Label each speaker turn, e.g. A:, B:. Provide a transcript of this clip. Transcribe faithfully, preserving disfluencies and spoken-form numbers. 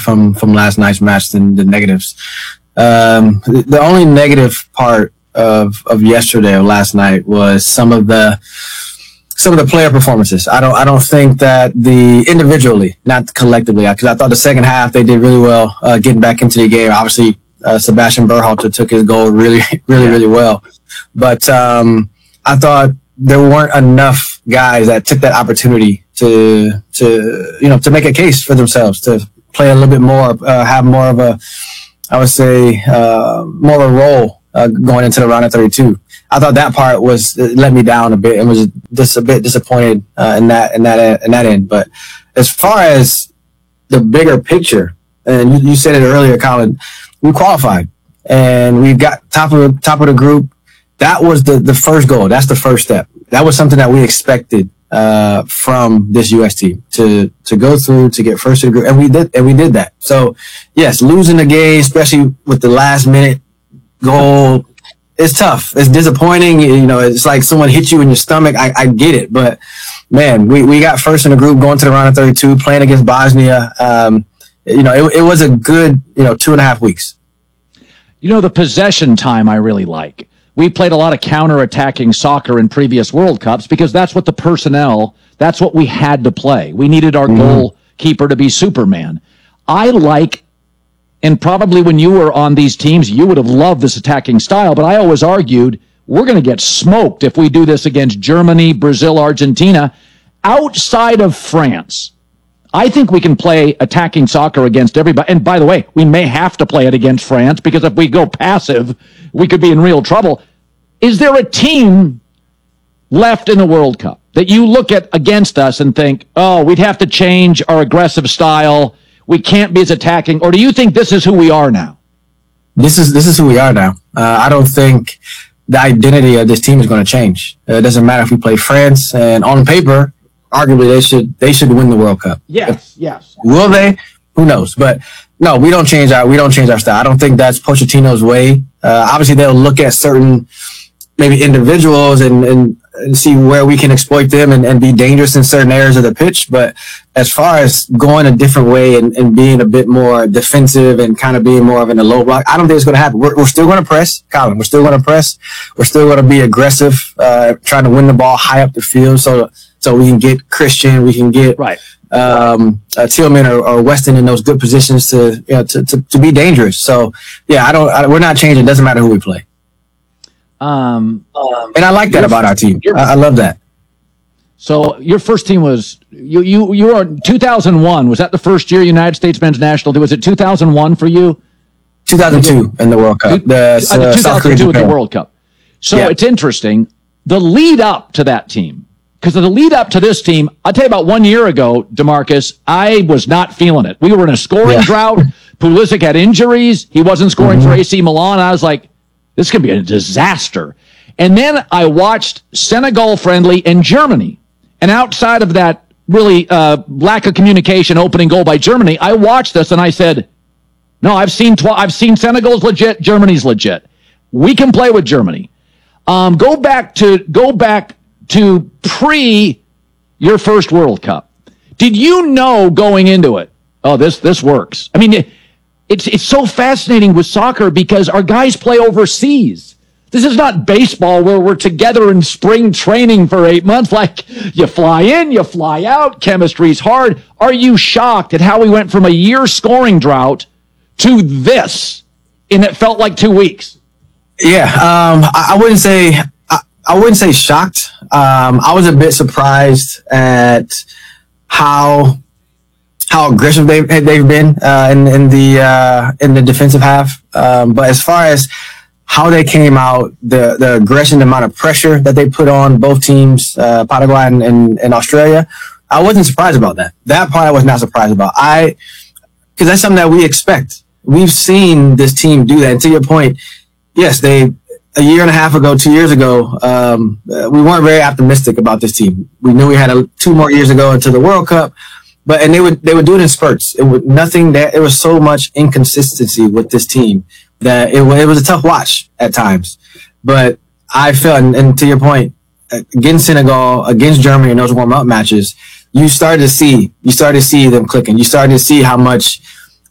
A: from from last night's match than the negatives. Um, the, the only negative part of of yesterday or last night was some of the some of the player performances. I don't I don't think that the individually, not collectively, because I thought the second half they did really well uh, getting back into the game. Obviously, uh, Sebastian Berhalter took his goal really, really, really well. But um, I thought there weren't enough guys that took that opportunity to, to you know, to make a case for themselves, to play a little bit more, uh, have more of a, I would say, uh, more of a role uh, going into the round of thirty-two. I thought that part was let me down a bit and was just a bit disappointed uh, in that in that in that end. But as far as the bigger picture, and you, you said it earlier, Colin, we qualified and we got top of the top of the group. That was the, the first goal. That's the first step. That was something that we expected uh, from this U S team to to go through, to get first to the group, and we did and we did that. So yes, losing the game, especially with the last minute goal, it's tough. It's disappointing. You know, it's like someone hit you in your stomach. I, I get it, but man, we, we got first in the group, going to the round of thirty-two, playing against Bosnia. Um, you know, it, it was a good you know two and a half weeks.
B: You know, the possession time I really like. We played a lot of counter-attacking soccer in previous World Cups because that's what the personnel, that's what we had to play. We needed our mm-hmm. goalkeeper to be Superman. I like, and probably when you were on these teams, you would have loved this attacking style, but I always argued we're going to get smoked if we do this against Germany, Brazil, Argentina. Outside of France, I think we can play attacking soccer against everybody. And by the way, we may have to play it against France because if we go passive, we could be in real trouble. Is there a team left in the World Cup that you look at against us and think, oh, we'd have to change our aggressive style, we can't be as attacking? Or do you think this is who we are now?
A: This is this is who we are now. Uh, I don't think the identity of this team is going to change. Uh, it doesn't matter if we play France, and on paper, arguably they should they should win the World Cup.
B: Yes, yes.
A: Will they? Who knows? But no, we don't change our we don't change our style. I don't think that's Pochettino's way. Uh, obviously, they'll look at certain maybe individuals and, and, and see where we can exploit them and, and be dangerous in certain areas of the pitch. But as far as going a different way and, and being a bit more defensive and kind of being more of in a low block, I don't think it's going to happen. We're, we're still going to press, Colin. We're still going to press. We're still going to be aggressive, uh, trying to win the ball high up the field. So. So we can get Christian, we can get
B: right.
A: um, uh, Tillman or, or Weston in those good positions to, you know, to, to, to be dangerous. So yeah, I don't. I, we're not changing. It doesn't matter who we play.
B: Um,
A: and I like that about our team. I, I love that.
B: So your first team was you. You you were two thousand one. Was that the first year United States men's national team? Was it two thousand one for you?
A: two thousand two in the World Cup. The
B: uh,
A: uh,
B: two thousand two at the World Cup. So yeah. It's interesting. The lead up to that team. Because the lead up to this team, I'll tell you about one year ago, DeMarcus, I was not feeling it. We were in a scoring yeah. drought. Pulisic had injuries. He wasn't scoring mm-hmm. for A C Milan. I was like, this could be a disaster. And then I watched Senegal friendly and Germany. And outside of that really uh, lack of communication opening goal by Germany, I watched this and I said, no, I've seen tw- I've seen Senegal's legit, Germany's legit. We can play with Germany. Um, go back to go back. to pre your first World Cup. Did you know going into it, oh, this this works? I mean, it, it's it's so fascinating with soccer because our guys play overseas. This is not baseball where we're together in spring training for eight months. Like, you fly in, you fly out, chemistry's hard. Are you shocked at how we went from a year scoring drought to this, and it felt like two weeks?
A: Yeah, um, I, I wouldn't say... I wouldn't say shocked. Um, I was a bit surprised at how how aggressive they've they've been uh, in in the uh, in the defensive half. Um, but as far as how they came out, the the aggression, the amount of pressure that they put on both teams, uh, Paraguay and, and, and Australia, I wasn't surprised about that. That part I was not surprised about. I because that's something that we expect. We've seen this team do that. And to your point, yes, they. A year and a half ago, two years ago, um, uh, we weren't very optimistic about this team. We knew we had a, two more years to go into the World Cup, but and they would they would do it in spurts. It was nothing that it was so much inconsistency with this team that it, it was a tough watch at times. But I felt, and, and to your point, against Senegal, against Germany in those warm up matches, you started to see you started to see them clicking. You started to see how much